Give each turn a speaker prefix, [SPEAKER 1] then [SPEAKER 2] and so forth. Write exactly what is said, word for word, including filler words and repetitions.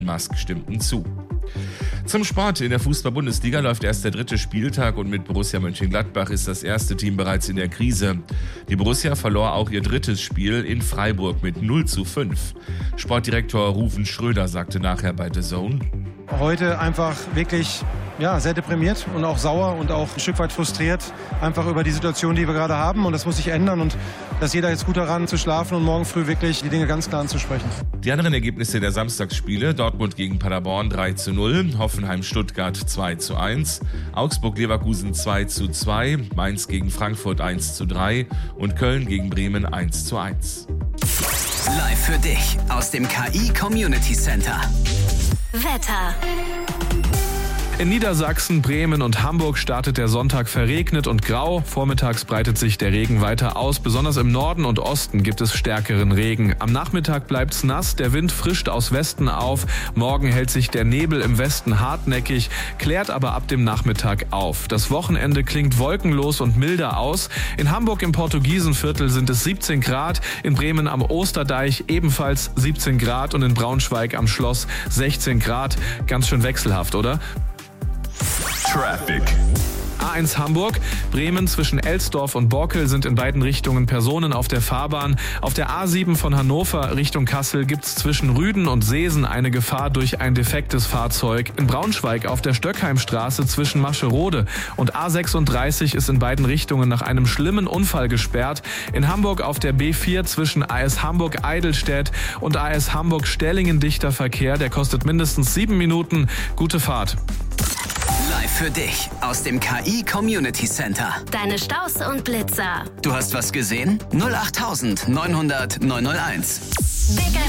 [SPEAKER 1] Musk stimmten zu. Zum Sport. In der Fußball-Bundesliga läuft erst der dritte Spieltag und mit Borussia Mönchengladbach ist das erste Team bereits in der Krise. Die Borussia verlor auch ihr drittes Spiel in Freiburg mit null zu fünf. Sportdirektor Ruven Schröder sagte nachher bei The Zone:
[SPEAKER 2] Heute einfach wirklich ja, sehr deprimiert und auch sauer und auch ein Stück weit frustriert, einfach über die Situation, die wir gerade haben. Und das muss sich ändern und dass jeder jetzt gut daran zu schlafen und morgen früh wirklich die Dinge ganz klar anzusprechen.
[SPEAKER 1] Die anderen Ergebnisse der Samstagsspiele: Dortmund gegen Paderborn drei zu null, Hoffenheim-Stuttgart zwei zu eins, Augsburg-Leverkusen zwei zu zwei, Mainz gegen Frankfurt eins zu drei und Köln gegen Bremen eins zu eins.
[SPEAKER 3] Live für dich aus dem K I Community Center.
[SPEAKER 4] Wetter.
[SPEAKER 5] In Niedersachsen, Bremen und Hamburg startet der Sonntag verregnet und grau. Vormittags breitet sich der Regen weiter aus. Besonders im Norden und Osten gibt es stärkeren Regen. Am Nachmittag bleibt's nass, der Wind frischt aus Westen auf. Morgen hält sich der Nebel im Westen hartnäckig, klärt aber ab dem Nachmittag auf. Das Wochenende klingt wolkenlos und milder aus. In Hamburg im Portugiesenviertel sind es siebzehn Grad, in Bremen am Osterdeich ebenfalls siebzehn Grad und in Braunschweig am Schloss sechzehn Grad. Ganz schön wechselhaft, oder?
[SPEAKER 6] Traffic.
[SPEAKER 5] A eins Hamburg, Bremen zwischen Elsdorf und Borkel sind in beiden Richtungen Personen auf der Fahrbahn. Auf der A sieben von Hannover Richtung Kassel gibt's zwischen Rüden und Seesen eine Gefahr durch ein defektes Fahrzeug. In Braunschweig auf der Stöckheimstraße zwischen Mascherode und A sechsunddreißig ist in beiden Richtungen nach einem schlimmen Unfall gesperrt. In Hamburg auf der B vier zwischen A S Hamburg-Eidelstedt und A S Hamburg-Stellingen dichter Verkehr. Der kostet mindestens sieben Minuten. Gute Fahrt.
[SPEAKER 3] Live für dich aus dem K I Community Center.
[SPEAKER 4] Deine Staus und Blitzer.
[SPEAKER 3] Du hast was gesehen? null acht neun null null neun null eins.
[SPEAKER 4] Big